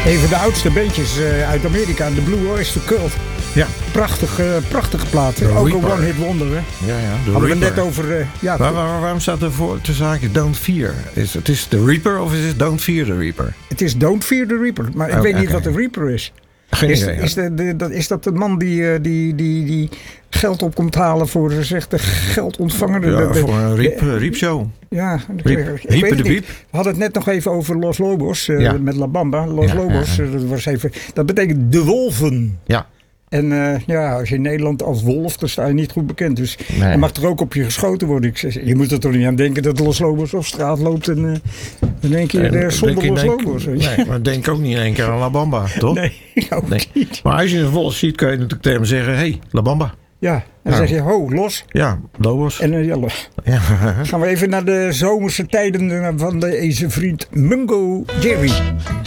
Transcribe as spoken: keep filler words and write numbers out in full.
Een van de oudste beentjes uh, uit Amerika, de Blue Oyster Cult. Ja. Prachtig, uh, prachtige plaat. The Ook Reaper. een one-hit wonder. Hè? Ja, ja. De Hadden Reaper. we net over... Uh, ja, waar, waar, waarom staat er voor te zaken Don't Fear? Is het is de Reaper of is het Don't Fear the Reaper? Het is Don't Fear the Reaper. Maar ik Oh, weet niet okay. wat de Reaper is. Geen Is, idee. is, de, de, dat, is dat de man die, uh, die, die, die geld op komt halen voor zegt de geldontvanger? De, Ja, de, de, voor een riep, uh, riepshow. Ja, ik, Riep, ik weet Riepen het de niet. Biep. We hadden het net nog even over Los Lobos uh, Ja. met La Bamba. Los Ja, Lobos, ja, ja. uh, dat, was even, dat betekent de wolven. Ja. En uh, ja, als je in Nederland als wolf, dan sta je niet goed bekend. Dus Nee. er mag er ook op je geschoten worden. Ik zeg, je moet er toch niet aan denken dat Los Lobos op straat loopt en uh, dan denk je, En er zonder denk je, Los denk- Lobos. weet je. Nee, maar denk ook niet in één keer aan La Bamba, toch? Nee, ook Nee. niet. Maar als je een wolf ziet, kan je natuurlijk tegen hem zeggen: hé, hey, La Bamba. Ja, en dan Ja. zeg je, ho, los. Ja, Lobos. En uh, ja, lo- Ja. gaan we even naar de zomerse tijden van deze vriend Mungo Jerry.